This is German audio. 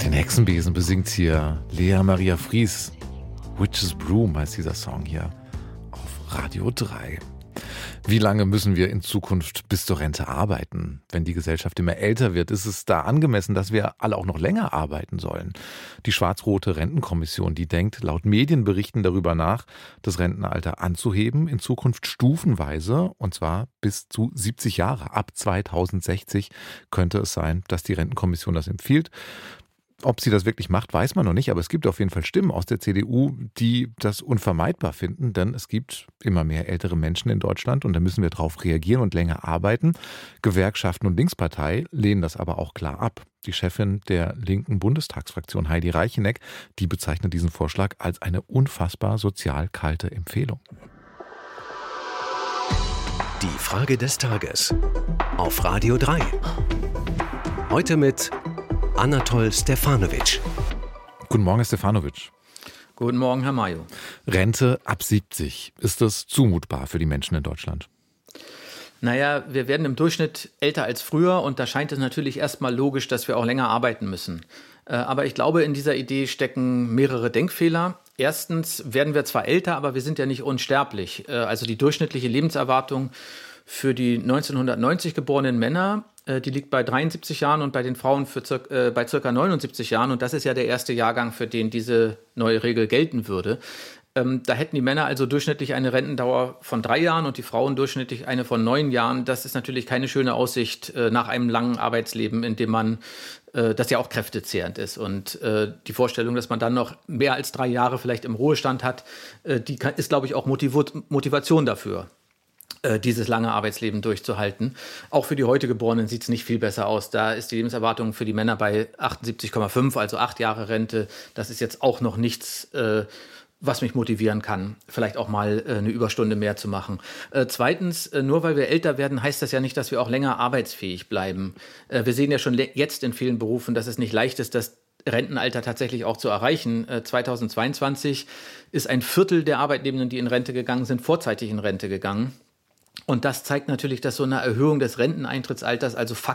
Den Hexenbesen besingt hier Lea Maria Fries. Witch's Broom heißt dieser Song hier auf Radio 3. Wie lange müssen wir in Zukunft bis zur Rente arbeiten? Wenn die Gesellschaft immer älter wird, ist es da angemessen, dass wir alle auch noch länger arbeiten sollen. Die schwarz-rote Rentenkommission, die denkt laut Medienberichten darüber nach, das Rentenalter anzuheben, in Zukunft stufenweise, und zwar bis zu 70 Jahre. Ab 2060 könnte es sein, dass die Rentenkommission das empfiehlt. Ob sie das wirklich macht, weiß man noch nicht, aber es gibt auf jeden Fall Stimmen aus der CDU, die das unvermeidbar finden, denn es gibt immer mehr ältere Menschen in Deutschland und da müssen wir drauf reagieren und länger arbeiten. Gewerkschaften und Linkspartei lehnen das aber auch klar ab. Die Chefin der linken Bundestagsfraktion Heidi Reicheneck, die bezeichnet diesen Vorschlag als eine unfassbar sozial kalte Empfehlung. Die Frage des Tages auf Radio 3. Heute mit Anatol Stefanovic. Guten Morgen, Herr Stefanovic. Guten Morgen, Herr Mayo. Rente ab 70. Ist das zumutbar für die Menschen in Deutschland? Naja, wir werden im Durchschnitt älter als früher und da scheint es natürlich erstmal logisch, dass wir auch länger arbeiten müssen. Aber ich glaube, in dieser Idee stecken mehrere Denkfehler. Erstens werden wir zwar älter, aber wir sind ja nicht unsterblich. Also die durchschnittliche Lebenserwartung für die 1990 geborenen Männer, die liegt bei 73 Jahren und bei den Frauen bei ca. 79 Jahren. Und das ist ja der erste Jahrgang, für den diese neue Regel gelten würde. Da hätten die Männer also durchschnittlich eine Rentendauer von 3 Jahren und die Frauen durchschnittlich eine von 9 Jahren. Das ist natürlich keine schöne Aussicht nach einem langen Arbeitsleben, in dem man, das ja auch kräftezehrend ist. Und die Vorstellung, dass man dann noch mehr als 3 Jahre vielleicht im Ruhestand hat, ist, glaube ich, auch Motivation dafür, dieses lange Arbeitsleben durchzuhalten. Auch für die heute Geborenen sieht es nicht viel besser aus. Da ist die Lebenserwartung für die Männer bei 78,5, also 8 Jahre Rente. Das ist jetzt auch noch nichts, was mich motivieren kann, vielleicht auch mal eine Überstunde mehr zu machen. Zweitens, nur weil wir älter werden, heißt das ja nicht, dass wir auch länger arbeitsfähig bleiben. Wir sehen ja schon jetzt in vielen Berufen, dass es nicht leicht ist, das Rentenalter tatsächlich auch zu erreichen. 2022 ist ein Viertel der Arbeitnehmenden, die in Rente gegangen sind, vorzeitig in Rente gegangen. Und das zeigt natürlich, dass so eine Erhöhung des Renteneintrittsalters, also